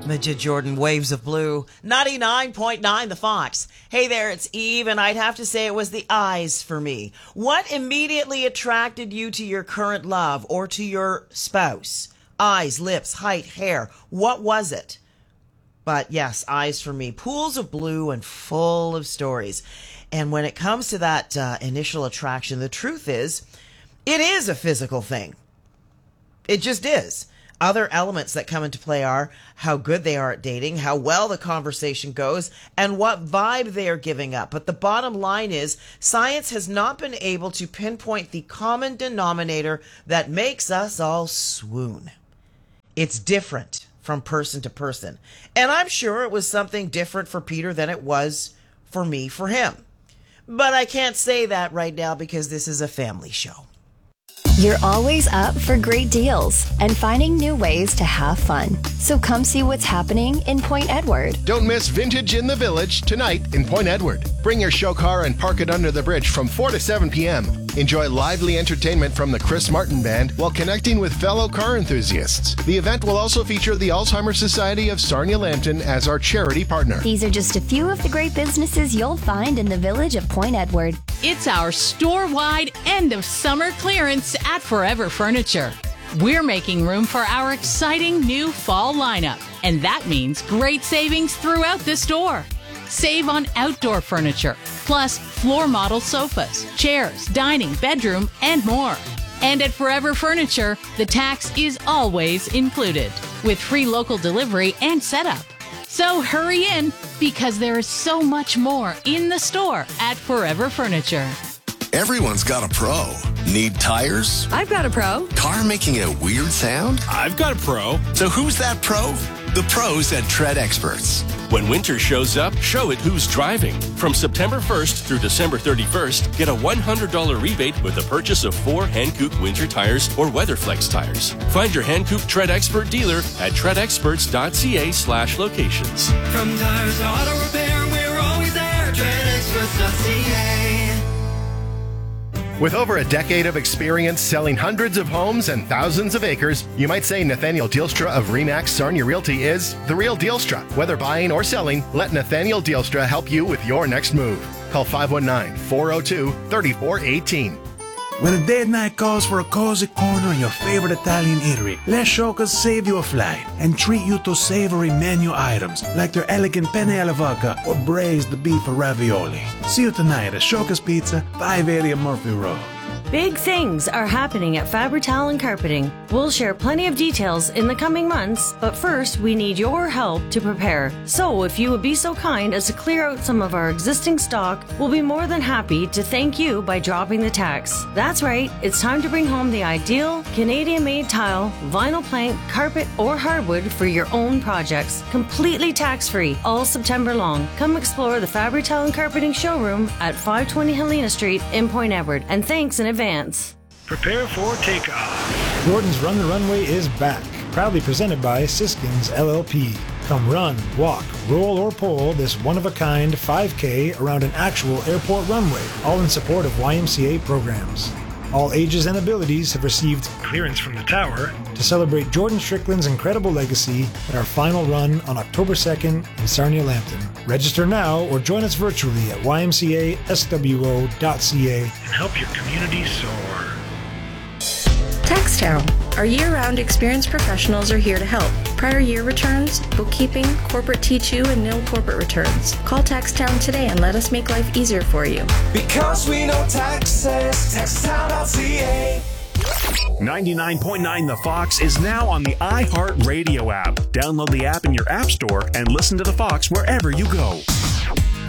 Majid Jordan, Waves of Blue, 99.9 The Fox. Hey there, it's Eve, and I'd have to say it was the eyes for me. What immediately attracted you to your current love or to your spouse? Eyes, lips, height, hair. What was it? But yes, eyes for me. Pools of blue and full of stories. And when it comes to that initial attraction, the truth is, it is a physical thing. It just is. Other elements that come into play are how good they are at dating, how well the conversation goes, and what vibe they are giving up. But the bottom line is, science has not been able to pinpoint the common denominator that makes us all swoon. It's different from person to person. And I'm sure it was something different for Peter than it was for me, for him. But I can't say that right now because this is a family show. You're always up for great deals and finding new ways to have fun. So come see what's happening in Point Edward. Don't miss Vintage in the Village tonight in Point Edward. Bring your show car and park it under the bridge from 4 to 7 p.m. Enjoy lively entertainment from the Chris Martin Band while connecting with fellow car enthusiasts. The event will also feature the Alzheimer's Society of Sarnia Lambton as our charity partner. These are just a few of the great businesses you'll find in the village of Point Edward. It's our store-wide end of summer clearance at Forever Furniture. We're making room for our exciting new fall lineup, and that means great savings throughout the store. Save on outdoor furniture, plus floor model sofas, chairs, dining, bedroom, and more. And at Forever Furniture, the tax is always included, with free local delivery and setup. So hurry in, because there is so much more in the store at Forever Furniture. Everyone's got a pro. Need tires? I've got a pro. Car making a weird sound? I've got a pro. So who's that pro? The pros at Tread Experts. When winter shows up, show it who's driving. From September 1st through December 31st, get a $100 rebate with the purchase of 4 Hankook winter tires or WeatherFlex tires. Find your Hankook Tread Expert dealer at treadexperts.ca/locations. From tires to auto repair, we're always there. treadexperts.ca. With over a decade of experience selling hundreds of homes and thousands of acres, you might say Nathaniel Dielstra of RE/MAX Sarnia Realty is the real Dielstra. Whether buying or selling, let Nathaniel Dielstra help you with your next move. Call 519-402-3418. When a date night calls for a cozy corner in your favorite Italian eatery, let Showcase save you a flight and treat you to savory menu items like their elegant penne alla vodka or braised beef ravioli. See you tonight at Showcase Pizza, 580 Murphy Road. Big things are happening at Fabri-Tal and Carpeting. We'll share plenty of details in the coming months, but first we need your help to prepare. So if you would be so kind as to clear out some of our existing stock, we'll be more than happy to thank you by dropping the tax. That's right, it's time to bring home the ideal Canadian-made tile, vinyl plank, carpet, or hardwood for your own projects. Completely tax-free all September long. Come explore the Fabri-Tal and Carpeting showroom at 520 Helena Street in Point Edward, and thanks in advance. Prepare for takeoff. Jordan's Run the Runway is back. Proudly presented by Siskins LLP. Come run, walk, roll, or pole this one-of-a-kind 5K around an actual airport runway, all in support of YMCA programs. All ages and abilities have received clearance from the tower to celebrate Jordan Strickland's incredible legacy at our final run on October 2nd in Sarnia Lambton. Register now or join us virtually at ymcaswo.ca and help your community soar. TaxTown. Our year-round experienced professionals are here to help. Prior year returns, bookkeeping, corporate T2, and nil corporate returns. Call TaxTown today and let us make life easier for you. Because we know taxes, taxtown.ca. 99.9 The Fox is now on the iHeartRadio app. Download the app in your app store and listen to The Fox wherever you go.